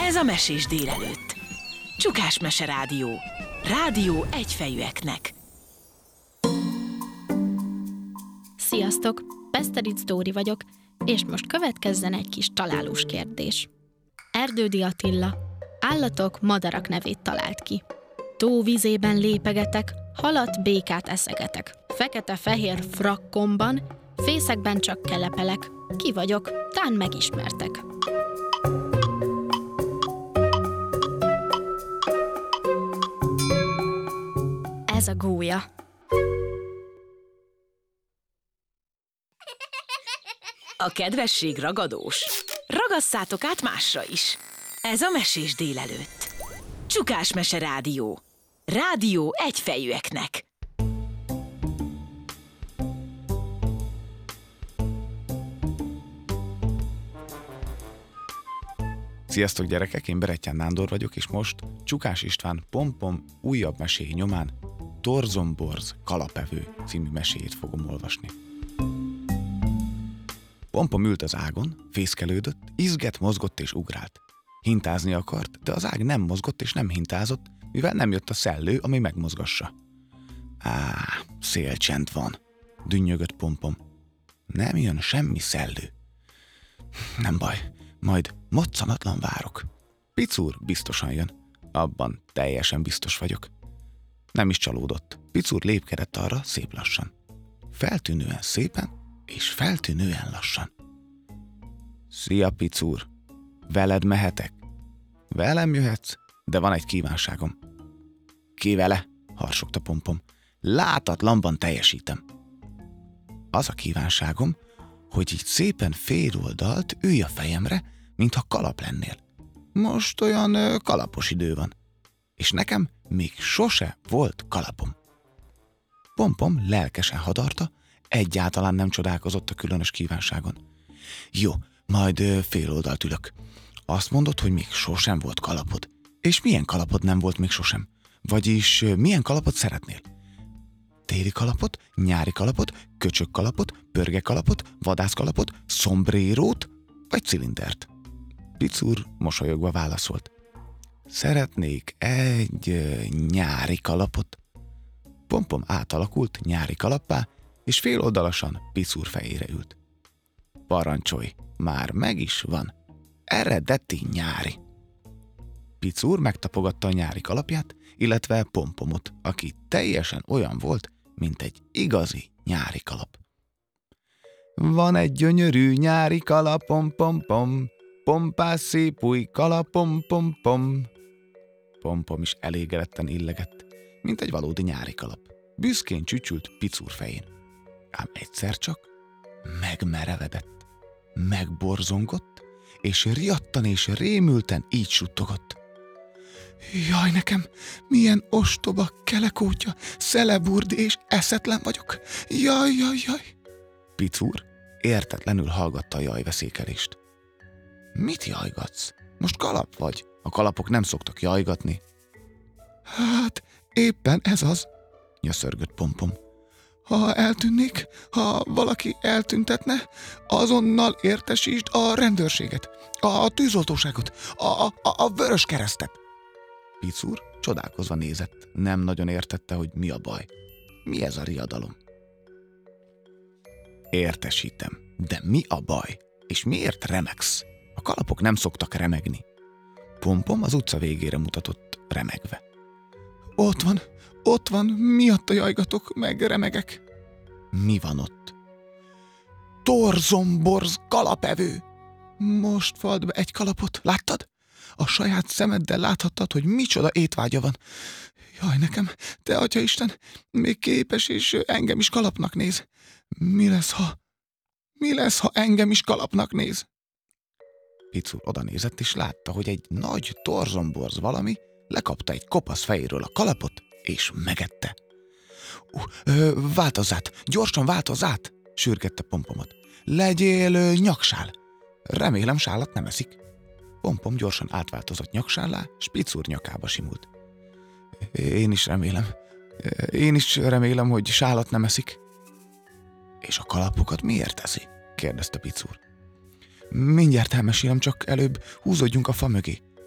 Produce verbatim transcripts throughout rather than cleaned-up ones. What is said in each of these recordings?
Ez a Mesés délelőtt. Csukás Mese Rádió. Rádió egyfejűeknek. Sziasztok! Beszteric Dóri vagyok, és most következzen egy kis találós kérdés. Erdődi Attila állatok, madarak nevét talált ki. Tó vizében lépegetek, halat, békát eszegetek. Fekete-fehér frakkomban, fészekben csak kelepelek. Ki vagyok? Tán megismertek. Ez a gólya. A kedvesség ragadós. Ragasszátok át másra is. Ez a Mesés délelőtt. Csukás Mese Rádió. Rádió egyfejűeknek. Sziasztok gyerekek, én Berettyán Nándor vagyok, és most Csukás István Pompom újabb meséi nyomán Torzomborz kalapevő című meséjét fogom olvasni. Pompom ült az ágon, fészkelődött, izgett, mozgott és ugrált. Hintázni akart, de az ág nem mozgott és nem hintázott, mivel nem jött a szellő, ami megmozgassa. Á, szélcsend van, dünnyögött Pompom. Nem jön semmi szellő. Nem baj, majd moccanatlan várok. Picúr biztosan jön, abban teljesen biztos vagyok. Nem is csalódott. Picúr lépkedett arra szép lassan. Feltűnően szépen és feltűnően lassan. Szia, Picúr! Veled mehetek? Velem jöhetsz, de van egy kívánságom. Ki vele? Harsogta Pompom. Látatlanban teljesítem. Az a kívánságom, hogy így szépen féloldalt ülj a fejemre, mintha kalap lennél. Most olyan ö, kalapos idő van. És nekem még sose volt kalapom. Pompom lelkesen hadarta, egyáltalán nem csodálkozott a különös kívánságon. Jó, majd ö, féloldalt ülök. Azt mondod, hogy még sosem volt kalapod. És milyen kalapod nem volt még sosem? Vagyis ö, milyen kalapot szeretnél? Téli kalapot, nyári kalapot, köcsög kalapot, pörge kalapot, vadász kalapot, szombrérót vagy cilindert? Picúr mosolyogva válaszolt. Szeretnék egy ö, nyári kalapot. Pompom átalakult nyári kalappá, és féloldalasan Picúr fejére ült. Parancsolj, már meg is van. Eredeti nyári. Picúr megtapogatta a nyári kalapját, illetve Pompomot, aki teljesen olyan volt, mint egy igazi nyári kalap. Van egy gyönyörű nyári kalapom, pom, pom, pompás szép új kalapom, pom, pom. Pompom is elégedetten illegett, mint egy valódi nyári kalap. Büszkén csücsült Picúr fején. Ám egyszer csak megmerevedett, megborzongott, és riadtan és rémülten így suttogott. Jaj, nekem milyen ostoba, kelekótya, szeleburdi és eszetlen vagyok. Jaj, jaj, jaj. Picúr értetlenül hallgatta a jajveszékelést. Mit jajgatsz? Most kalap vagy? A kalapok nem szoktak jajgatni. Hát, éppen ez az, nyöszörgött Pompom. Ha eltűnnék, ha valaki eltüntetne, azonnal értesítsd a rendőrséget, a tűzoltóságot, a, a, a vörös keresztet. Picúr csodálkozva nézett, nem nagyon értette, hogy mi a baj. Mi ez a riadalom? Értesítem, de mi a baj? És miért remegsz? A kalapok nem szoktak remegni. Pompom az utca végére mutatott remegve. Ott van, ott van, miatta jajgatok, meg remegek. Mi van ott? Torzomborz kalapevő! Most fald be egy kalapot, láttad? A saját szemeddel láthattad, hogy micsoda étvágya van. Jaj, nekem, te Atyaisten, még képes és engem is kalapnak néz. Mi lesz, ha... Mi lesz, ha engem is kalapnak néz? Picúr odanézett, és látta, hogy egy nagy torzomborz valami lekapta egy kopasz fejéről a kalapot, és megette. Uh, ö, változz át, gyorsan változz át, sürgette Pompomot. Legyél ö, nyaksál. Remélem sálat nem eszik. Pompom gyorsan átváltozott nyaksálá, s Picúr nyakába simult. Én is remélem. Én is remélem, hogy sálat nem eszik. És a kalapokat miért teszi? Kérdezte Picúr. Mindjárt elmesélem, csak előbb húzódjunk a fa mögé.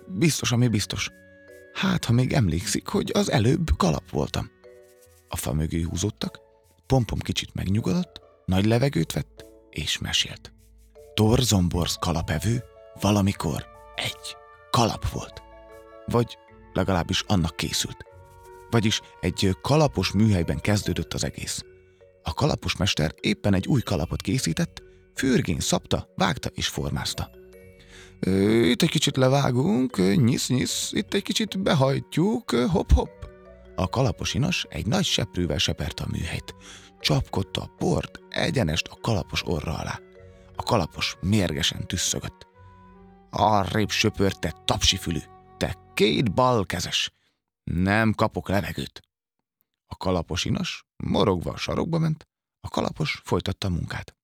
biztos, ami biztos. Hát, ha még emlékszik, hogy az előbb kalap voltam. A fa mögé húzódtak, Pompom kicsit megnyugodott, nagy levegőt vett, és mesélt. Torzomborz kalapevő valamikor egy kalap volt. Vagy legalábbis annak készült. Vagyis egy kalapos műhelyben kezdődött az egész. A kalapos mester éppen egy új kalapot készített, fürgén szabta, vágta és formázta. Itt egy kicsit levágunk, nyisz-nyisz, itt egy kicsit behajtjuk, hopp-hopp. A kalapos inas egy nagy seprűvel seperte a műhelyt. Csapkodta a port egyenest a kalapos orra alá. A kalapos mérgesen tüsszögött. Arrébb söpörte tapsifülű, te két balkezes. Nem kapok levegőt. A kalapos inas morogva a sarokba ment, a kalapos folytatta a munkát.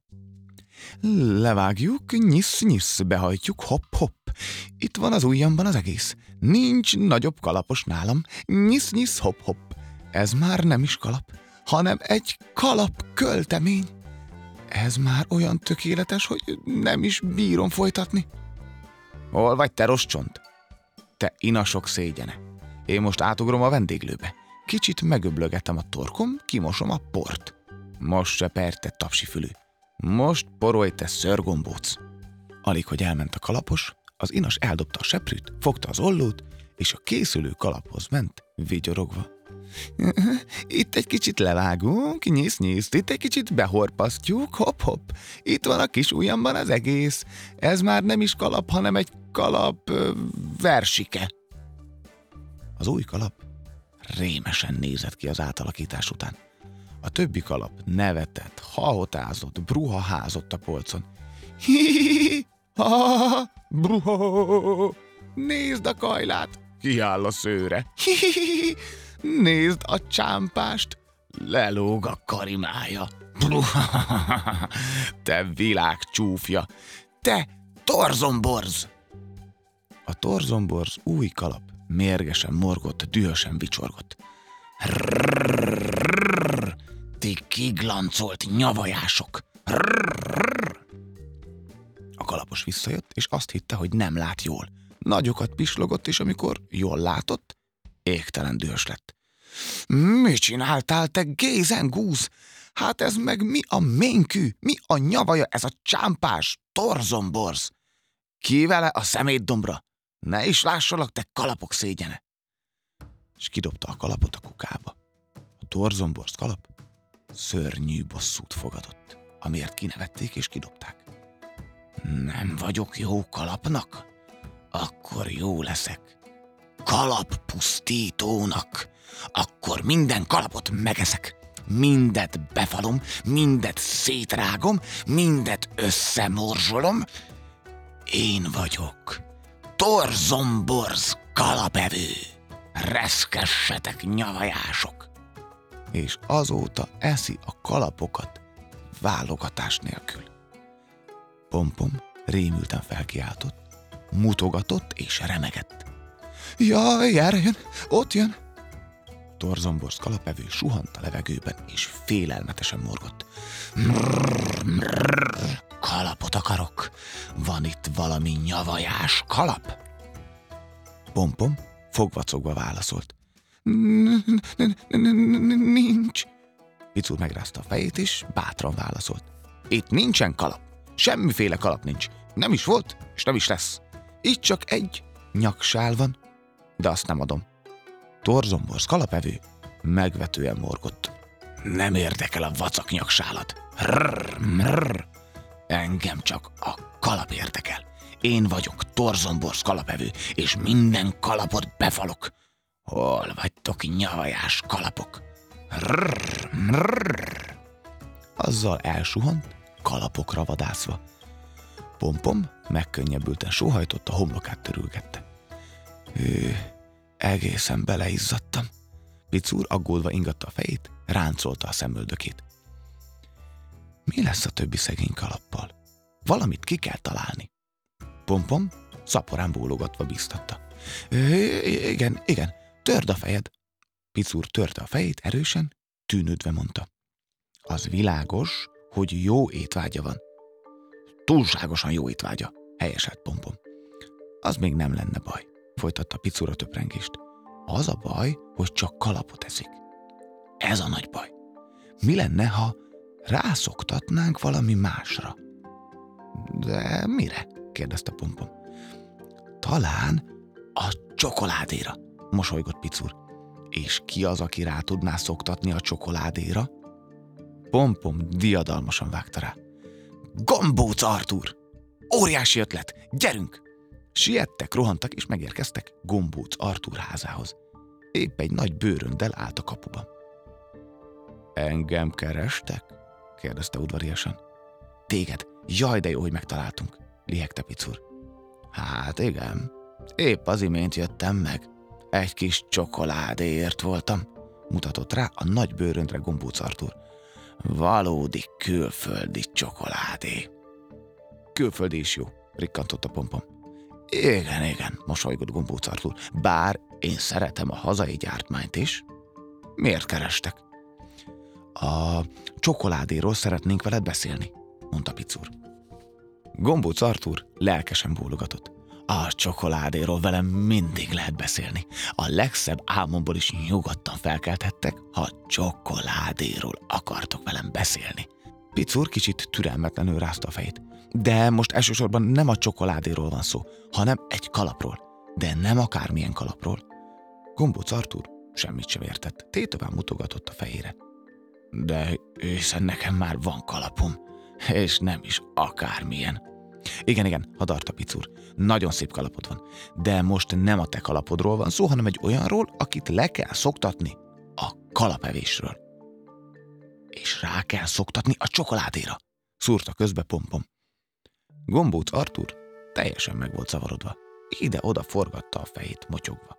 Levágjuk, nyisz-nyisz, behajtjuk, hopp-hopp. Itt van az ujjamban az egész. Nincs nagyobb kalapos nálam. Nyisz-nyisz, hopp-hopp. Ez már nem is kalap, hanem egy kalap költemény. Ez már olyan tökéletes, hogy nem is bírom folytatni. Hol vagy, te roscsont? Te inasok szégyene. Én most átugrom a vendéglőbe. Kicsit megöblögetem a torkom, kimosom a port. Most seperte tapsifülű. Most porolj, te szörgombóc. Alig, hogy elment a kalapos, az inas eldobta a seprűt, fogta az ollót, és a készülő kalaphoz ment, vigyorogva. Itt egy kicsit levágunk, nyisz-nyisz, itt egy kicsit behorpasztjuk, hopp-hopp. Itt van a kis ujjamban az egész. Ez már nem is kalap, hanem egy kalap ö, versike. Az új kalap rémesen nézett ki az átalakítás után. A többi kalap nevetett, hahotázott, bruhaházott a polcon. Hi-hi-hi, ha, bruha, nézd a kajlát, kiáll a szőre. Hi-hi-hi, nézd a csámpást, lelóg a karimája. Bruha, te világ csúfja, te torzomborz! A torzomborz új kalap mérgesen morgott, dühösen vicsorgott. Rrrr, ti kiglancolt nyavajások! Rrrr. A kalapos visszajött, és azt hitte, hogy nem lát jól. Nagyokat pislogott, és amikor jól látott, égtelen dühös lett. Mi csináltál, te gézengúz? Hát ez meg mi a ménkű, mi a nyavaja ez a csámpás torzomborz? Ki vele a szemétdombra? Ne is lássalak, te kalapok szégyene! És kidobta a kalapot a kukába. A torzomborz kalap szörnyű bosszút fogadott, amiért kinevették és kidobták. Nem vagyok jó kalapnak? Akkor jó leszek. Kalappusztítónak. Akkor minden kalapot megeszek. Mindet befalom, mindet szétrágom, mindet összemorzsolom. Én vagyok torzomborz kalapevő. Reszkessetek, nyavajások! És azóta eszi a kalapokat válogatás nélkül. Pompom rémülten felkiáltott, mutogatott és remegett. Jaj, erre jön, ott jön! Torzomborz kalapevő suhant a levegőben, és félelmetesen morgott. Mrrr, mrrr, kalapot akarok. Van itt valami nyavajás kalap? Pompom fogvacogva válaszolt. Nincs. Picur megrázta a fejét, és bátran válaszolt. Itt nincsen kalap. Semmiféle kalap nincs. Nem is volt, és nem is lesz. Itt csak egy nyaksál van, de azt nem adom. Torzomborz kalapevő megvetően morgott. Nem érdekel a vacak nyaksálat. Rrr, mrrr. Engem csak a kalap érdekel. Én vagyok torzomborz kalapevő, és minden kalapot befalok. Hol vagytok, nyavajás kalapok? Rrr, mrrr. Azzal elsuhant, kalapokra vadászva. Pompom megkönnyebbülten sóhajtott, a homlokát törülgette. Hű, egészen beleizzadtam. Picur aggódva ingatta a fejét, ráncolta a szemöldökét. Mi lesz a többi szegény kalappal? Valamit ki kell találni. Pompom szaporán bólogatva biztatta. Igen, igen, törd a fejed. Picur törte a fejét erősen, tűnődve mondta. Az világos, hogy jó étvágya van. Túlságosan jó étvágya, helyeselt Pompom. Az még nem lenne baj, folytatta Picur a töprengést. Az a baj, hogy csak kalapot eszik. Ez a nagy baj. Mi lenne, ha rászoktatnánk valami másra? De mire? kérdezte Pompom. Talán a csokoládéra, mosolygott Picur. És ki az, aki rá tudná szoktatni a csokoládéra? Pompom diadalmasan vágta rá. Gombóc Artúr! Óriási ötlet! Gyerünk! Siettek, rohantak és megérkeztek Gombóc Artúr házához. Épp egy nagy bőröndel állt a kapuban. Engem kerestek? kérdezte udvariasan. Téged? Jaj, de jó, hogy megtaláltunk, lihegte Picur. Hát igen, épp az imént jöttem meg. Egy kis csokoládéért voltam, mutatott rá a nagy bőröndre Gombóc Artúr. Valódi külföldi csokoládé. Külföldi is jó, rikkantotta Pompom. Igen, igen, mosolygott Gombóc Artúr. Bár én szeretem a hazai gyártmányt is. Miért kerestek? A csokoládéról szeretnénk veled beszélni, mondta Picur. Gombóc Artúr lelkesen bólogatott. A csokoládéról velem mindig lehet beszélni. A legszebb álmomból is nyugodtan felkelthettek, ha csokoládéról akartok velem beszélni. Picur kicsit türelmetlenül rázta a fejét. De most elsősorban nem a csokoládéról van szó, hanem egy kalapról. De nem akármilyen kalapról. Gombóc Artúr semmit sem értett. Tétován mutogatott a fejére. De hiszen nekem már van kalapom, és nem is akármilyen. Igen, igen, hadarta Picur. Nagyon szép kalapod van. De most nem a te kalapodról van szó, hanem egy olyanról, akit le kell szoktatni a kalapevésről. És rá kell szoktatni a csokoládéra, szúrta közbe Pompom. Gombóc Artúr teljesen meg volt zavarodva. Ide-oda forgatta a fejét motyogva.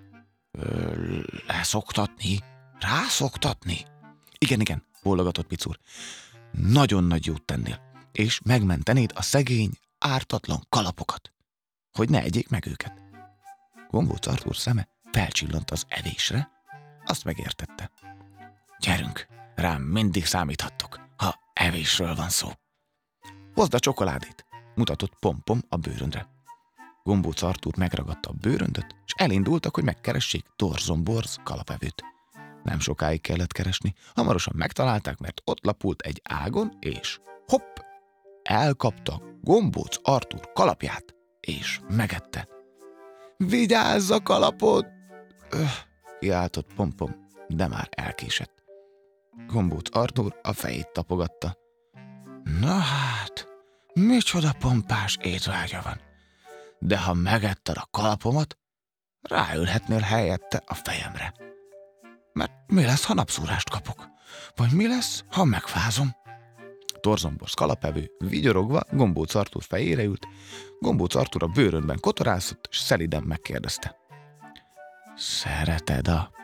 Leszoktatni? Rászoktatni? Igen, igen, bólogatott Picur. Nagyon nagy jót tennél, és megmentenéd a szegény, ártatlan kalapokat, hogy ne egyék meg őket. Gombóc Artúr szeme felcsillant az evésre, azt megértette. Gyerünk, rám mindig számíthattok, ha evésről van szó. Hozd a csokoládét, mutatott Pompom a bőröndre. Gombóc Artúr megragadta a bőröndöt, és elindultak, hogy megkeressék Torzomborz kalapevőt. Nem sokáig kellett keresni, hamarosan megtalálták, mert ott lapult egy ágon, és hopp, elkapta Gombóc Artúr kalapját, és megette. Vigyázz a kalapod! Öh, kiáltott Pompom, de már elkésett. Gombóc Artúr a fejét tapogatta. Na hát, micsoda pompás étvágya van. De ha megetted a kalapomat, ráülhetnél helyette a fejemre. Mert mi lesz, ha napszúrást kapok? Vagy mi lesz, ha megfázom? Torzomborz kalapevő vigyorogva Gombóc Artúr fejére ült. Gombóc Artúr a bőrönben kotorászott, és szeliden megkérdezte. Szereted a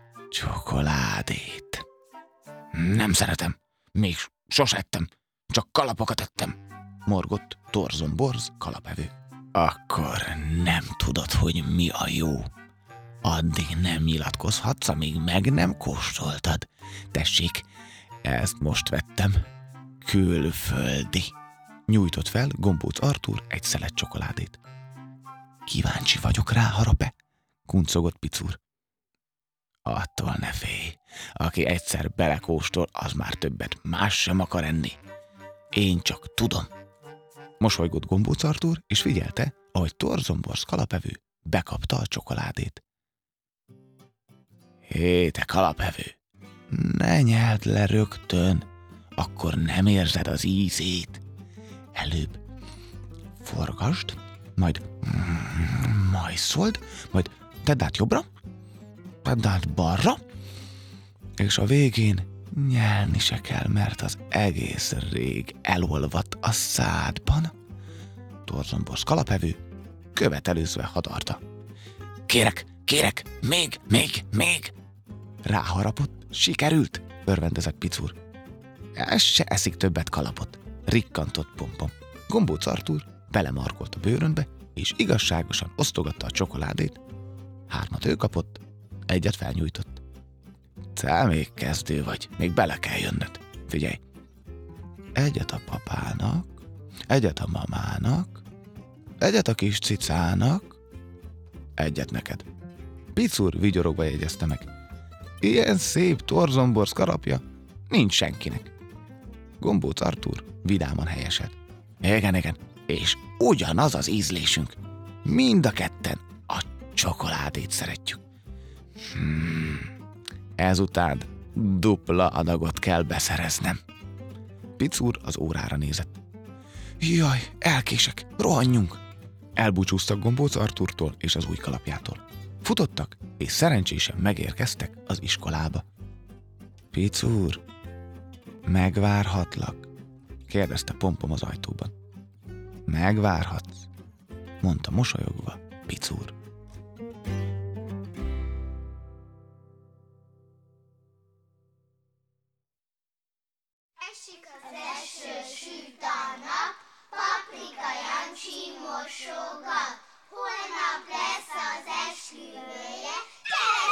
csokoládét? Nem szeretem. Még sos ettem. Csak kalapokat ettem, morgott Torzomborz kalapevő. Akkor nem tudod, hogy mi a jó. Addig nem nyilatkozhatsz, amíg meg nem kóstoltad. Tessék, ezt most vettem. Külföldi. Nyújtott fel Gombóc Artúr egy szelet csokoládét. Kíváncsi vagyok rá, harap-e? Kuncogott Picur. Attól ne félj. Aki egyszer belekóstol, az már többet más sem akar enni. Én csak tudom. Mosolygott Gombóc Artúr, és figyelte, ahogy Torzomborz kalapevő bekapta a csokoládét. Hé, te kalapevő, ne nyeld le rögtön, akkor nem érzed az ízét. Előbb forgasd, majd majszold, majd tedd át jobbra, tedd át balra, és a végén nyelni se kell, mert az egész rég elolvadt a szádban. Torzomborz kalapevő követelőzve hadarta. Kérek, kérek, még, még, még! Ráharapott, sikerült, örvendezett Picur. Ez se eszik többet kalapot, rikkantott Pompom. Gombóc Artúr belemarkolt a bőrönbe, és igazságosan osztogatta a csokoládét. Hármat ő kapott, egyet felnyújtott. Te még kezdő vagy, még bele kell jönnöd. Figyelj, egyet a papának, egyet a mamának, Egyet a kis cicának, egyet neked. Picur vigyorogva jegyezte meg. Ilyen szép torzomborz karapja nincs senkinek. Gombóc Artúr vidáman helyeselt. Igen, igen, és ugyanaz az ízlésünk. Mind a ketten a csokoládét szeretjük. Hmm, ezután dupla adagot kell beszereznem. Picur az órára nézett. Jaj, elkések, rohanjunk! Elbúcsúztak Gombóc Artúrtól és az új kalapjától. Futottak, és szerencsésen megérkeztek az iskolába. Picur, megvárhatlak? Kérdezte Pompom az ajtóban. Megvárhatsz, mondta mosolyogva Picur. Esik az eső, süt a nap, Paprika Jancsi mosogat.